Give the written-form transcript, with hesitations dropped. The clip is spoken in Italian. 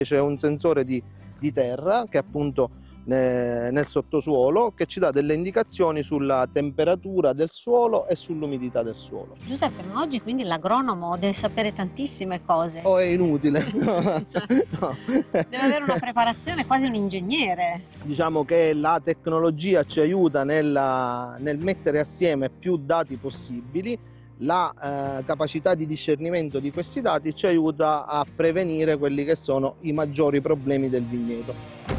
C'è un sensore di terra che appunto nel sottosuolo che ci dà delle indicazioni sulla temperatura del suolo e sull'umidità del suolo. Giuseppe, ma oggi quindi l'agronomo deve sapere tantissime cose. O è inutile? Cioè, No. deve avere una preparazione, quasi un ingegnere. Diciamo che la tecnologia ci aiuta nel mettere assieme più dati possibili, la capacità di discernimento di questi dati ci aiuta a prevenire quelli che sono i maggiori problemi del vigneto.